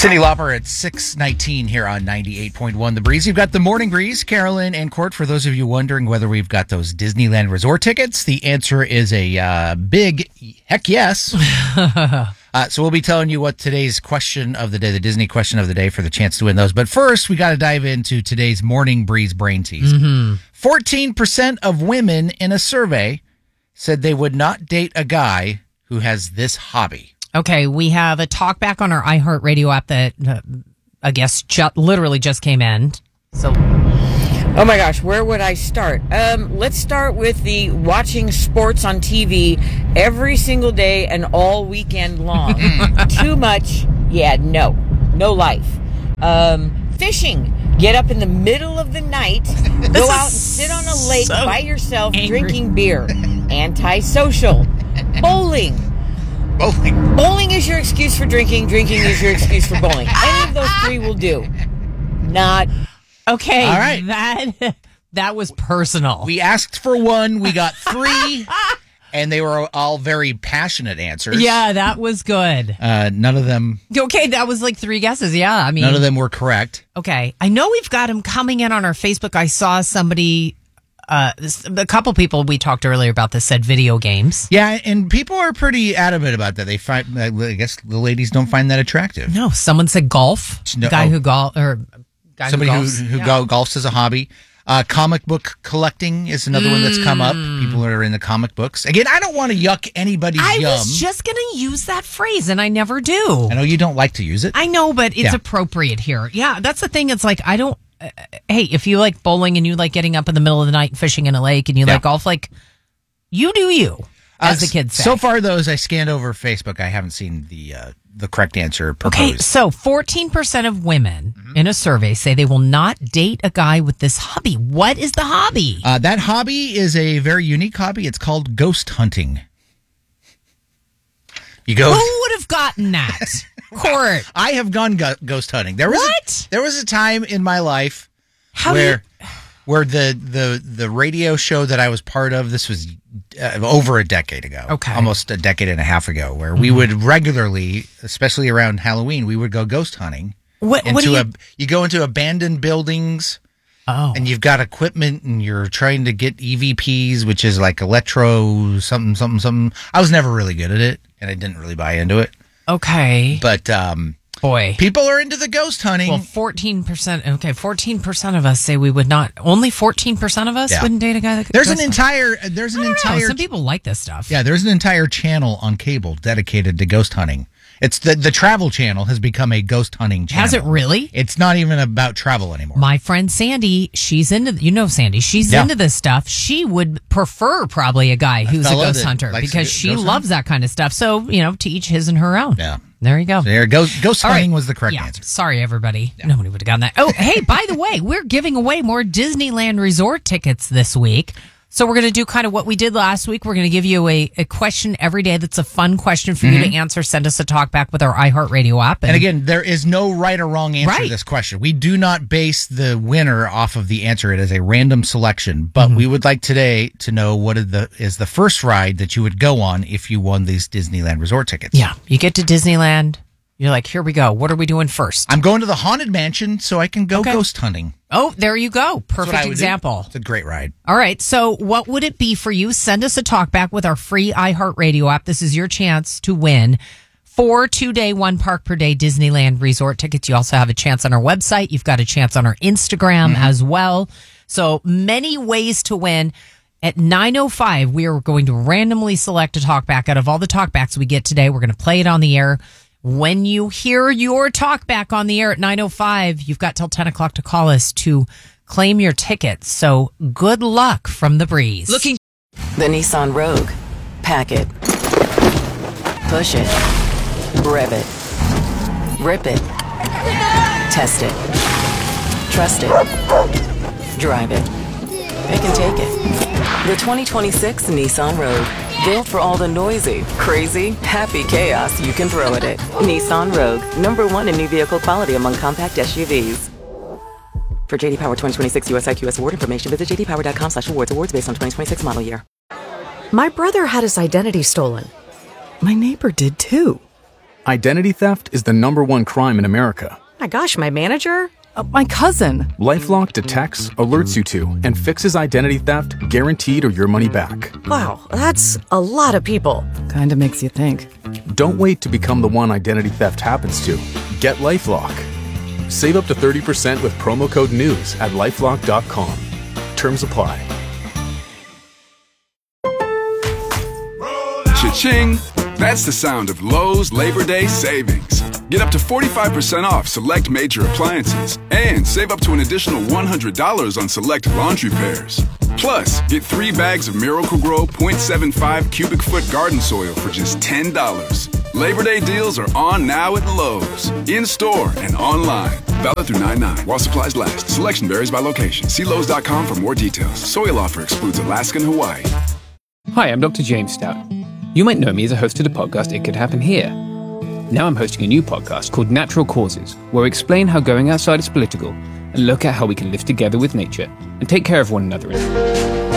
Cyndi Lauper at 6:19 here on 98.1 The Breeze. You've got the Morning Breeze, Carolyn and Court. For those of you wondering whether we've got those Disneyland Resort tickets, the answer is a big heck yes. So we'll be telling you what today's question of the day, the Disney question of the day, for the chance to win those. But first, we got to dive into today's Morning Breeze brain tease. 14% of women in a survey said they would not date a guy who has this hobby. Okay, we have a talk back on our iHeartRadio app that I guess literally just came in. So, oh my gosh, where would I start? Let's start with the watching sports on TV every single day and all weekend long. Too much? Yeah, no life. Fishing. Get up in the middle of the night, go out and sit on a lake by yourself drinking beer. Antisocial. Bowling. Bowling is your excuse for drinking. Drinking is your excuse for bowling. Any of those three will do. Not. Okay. All right. That was personal. We asked for one. We got three. And they were all very passionate answers. Yeah, that was good. None of them. Okay, that was like three guesses. Yeah, I mean. None of them were correct. Okay. I know we've got them coming in on our Facebook. I saw somebody. A couple people we talked earlier about this said video games. Yeah, and people are pretty adamant about that. They find, I guess, the ladies don't find that attractive. No, someone said golf. Guy who golfs. Golfs as a hobby. Comic book collecting is another one that's come up. People are into comic books. Again, I don't want to yuck anybody's yum. I was just going to use that phrase, and I never do. I know you don't like to use it. I know, but it's appropriate here. Yeah, that's the thing. It's like, I don't. Hey, if you like bowling and you like getting up in the middle of the night and fishing in a lake and you like golf, like, you do you, as the kids say. So far, though, as I scanned over Facebook, I haven't seen the correct answer proposed. Okay, so 14% of women in a survey say they will not date a guy with this hobby. What is the hobby? That hobby is a very unique hobby. It's called ghost hunting. You go. Who would have gotten that? Court. I have gone ghost hunting. There was a time in my life where the radio show that I was part of, this was over a decade ago, almost a decade and a half ago, where we would regularly, especially around Halloween, we would go ghost hunting. You go into abandoned buildings. Oh. And you've got equipment and you're trying to get EVPs, which is like electro something. I was never really good at it and I didn't really buy into it. Okay. But, boy, people are into the ghost hunting. Well, 14%. Okay. 14% of us say we would not. Only 14% of us wouldn't date a guy that could. There's an entire. Some people like this stuff. Yeah. There's an entire channel on cable dedicated to ghost hunting. It's the Travel Channel has become a ghost hunting channel. Has it really? It's not even about travel anymore. My friend Sandy, she's into, Sandy, she's into this stuff. She would prefer probably a guy who's a ghost hunter because she loves that kind of stuff. So, to each his and her own. Yeah. There you go. So ghost hunting was the correct answer. Sorry, everybody. Yeah. Nobody would have gotten that. Oh, hey, by the way, we're giving away more Disneyland Resort tickets this week. So we're going to do kind of what we did last week. We're going to give you a question every day that's a fun question for you to answer. Send us a talk back with our iHeartRadio app. And again, there is no right or wrong answer to this question. We do not base the winner off of the answer. It is a random selection. But we would like today to know what is the first ride that you would go on if you won these Disneyland Resort tickets. Yeah, you get to Disneyland. You're like, here we go. What are we doing first? I'm going to the Haunted Mansion so I can go ghost hunting. Oh, there you go. Perfect example. It's a great ride. All right. So what would it be for you? Send us a talk back with our free iHeartRadio app. This is your chance to win 4 2-day, 1 park per day Disneyland Resort tickets. You also have a chance on our website. You've got a chance on our Instagram as well. So many ways to win. At 9:05, we are going to randomly select a talk back out of all the talkbacks we get today. We're going to play it on the air. When you hear your talk back on the air at 9:05, you've got till 10 o'clock to call us to claim your tickets. So good luck from the breeze. The Nissan Rogue. Pack it. Push it. Rev it. Rip it. Test it. Trust it. Drive it. It can take it. The 2026 Nissan Rogue. Built for all the noisy, crazy, happy chaos you can throw at it. Nissan Rogue, #1 in new vehicle quality among compact SUVs. For JD Power 2026 US IQS award information, visit jdpower.com/awards. Awards based on 2026 model year. My brother had his identity stolen. My neighbor did too. Identity theft is the #1 crime in America. My gosh, my manager? My cousin. LifeLock detects, alerts you to, and fixes identity theft guaranteed or your money back. Wow, that's a lot of people. Kinda makes you think. Don't wait to become the one identity theft happens to. Get LifeLock. Save up to 30% with promo code NEWS at LifeLock.com. Terms apply. Cha-ching! That's the sound of Lowe's Labor Day savings. Get up to 45% off select major appliances and save up to an additional $100 on select laundry pairs. Plus, get 3 bags of Miracle-Gro 0.75 cubic foot garden soil for just $10. Labor Day deals are on now at Lowe's, in-store and online. Valid through 9/9 while supplies last. Selection varies by location. See Lowe's.com for more details. Soil offer excludes Alaska and Hawaii. Hi, I'm Dr. James Stout. You might know me as a host of the podcast It Could Happen Here. Now I'm hosting a new podcast called Natural Causes, where I explain how going outside is political and look at how we can live together with nature and take care of one another.